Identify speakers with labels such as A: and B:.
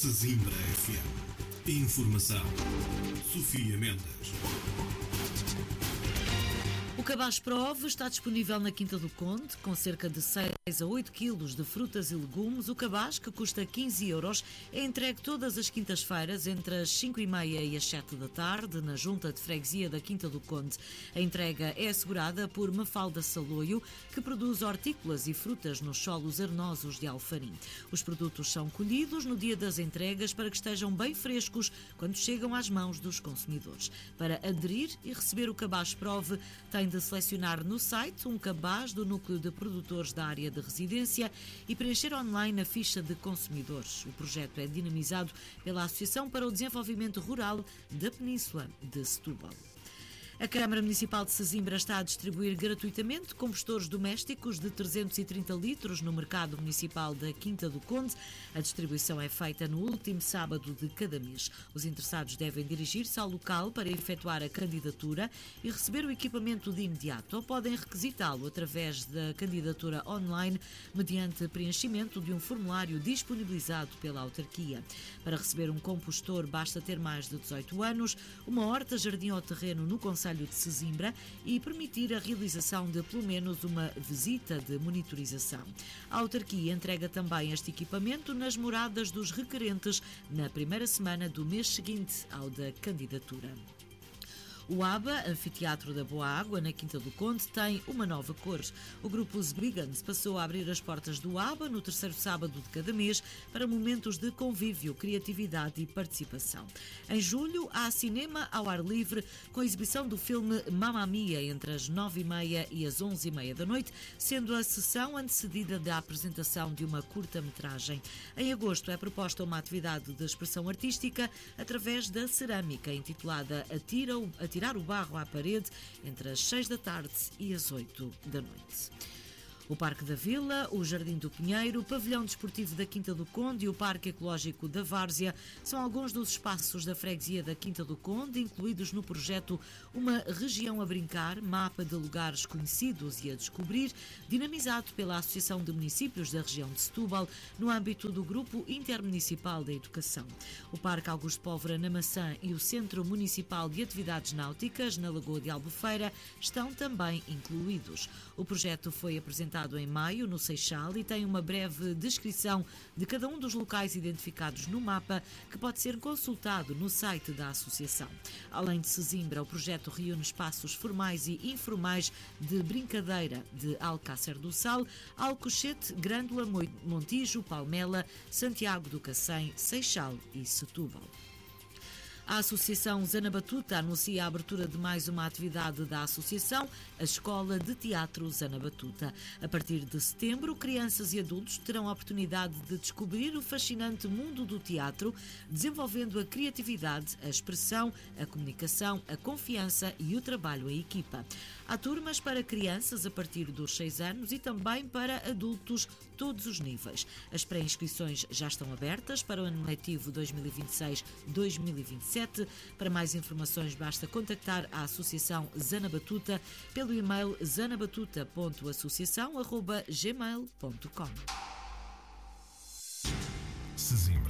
A: Sesimbra FM. Informação. Sofia Mendes.
B: O cabaz Prove está disponível na Quinta do Conde, com cerca de 6 a 8 quilos de frutas e legumes. O cabaz, que custa 15 euros, é entregue todas as quintas-feiras entre as 5h30 e as 7 da tarde, na Junta de Freguesia da Quinta do Conde. A entrega é assegurada por Mafalda Saloio, que produz hortícolas e frutas nos solos arenosos de Alfarim. Os produtos são colhidos no dia das entregas para que estejam bem frescos quando chegam às mãos dos consumidores. Para aderir e receber o cabaz Prove, tem de selecionar no site um cabaz do núcleo de produtores da área de residência e preencher online a ficha de consumidores. O projeto é dinamizado pela Associação para o Desenvolvimento Rural da Península de Setúbal. A Câmara Municipal de Sesimbra está a distribuir gratuitamente compostores domésticos de 330 litros no mercado municipal da Quinta do Conde. A distribuição é feita no último sábado de cada mês. Os interessados devem dirigir-se ao local para efetuar a candidatura e receber o equipamento de imediato, ou podem requisitá-lo através da candidatura online mediante preenchimento de um formulário disponibilizado pela autarquia. Para receber um compostor basta ter mais de 18 anos, uma horta-jardim ao terreno no Conselho de Sesimbra e permitir a realização de pelo menos uma visita de monitorização. A autarquia entrega também este equipamento nas moradas dos requerentes na primeira semana do mês seguinte ao da candidatura. O ABA, Anfiteatro da Boa Água, na Quinta do Conde, tem uma nova cor. O grupo Os Brigands passou a abrir as portas do ABA no terceiro sábado de cada mês para momentos de convívio, criatividade e participação. Em julho, há cinema ao ar livre com a exibição do filme Mamma Mia entre as 9h30 e as 11h30 da noite, sendo a sessão antecedida da apresentação de uma curta-metragem. Em agosto é proposta uma atividade de expressão artística através da cerâmica, intitulada Atirar o barro à parede, entre as 6 da tarde e as 8 da noite. O Parque da Vila, o Jardim do Pinheiro, o Pavilhão Desportivo da Quinta do Conde e o Parque Ecológico da Várzea são alguns dos espaços da freguesia da Quinta do Conde, incluídos no projeto Uma Região a Brincar, mapa de lugares conhecidos e a descobrir, dinamizado pela Associação de Municípios da região de Setúbal, no âmbito do Grupo Intermunicipal da Educação. O Parque Augusto Póvoa na Maçã e o Centro Municipal de Atividades Náuticas, na Lagoa de Albufeira, estão também incluídos. O projeto foi apresentado em maio no Seixal e tem uma breve descrição de cada um dos locais identificados no mapa, que pode ser consultado no site da associação. Além de Sesimbra, o projeto reúne espaços formais e informais de brincadeira de Alcácer do Sal, Alcochete, Grândola, Montijo, Palmela, Santiago do Cacém, Seixal e Setúbal. A Associação Zanabatuta anuncia a abertura de mais uma atividade da Associação, a Escola de Teatro Zanabatuta. A partir de setembro, crianças e adultos terão a oportunidade de descobrir o fascinante mundo do teatro, desenvolvendo a criatividade, a expressão, a comunicação, a confiança e o trabalho em equipa. Há turmas para crianças a partir dos 6 anos e também para adultos todos os níveis. As pré-inscrições já estão abertas para o ano letivo 2026-2027. Para mais informações basta contactar a Associação Zanabatuta pelo e-mail zanabatuta.associação@gmail.com.
A: Sesimbra.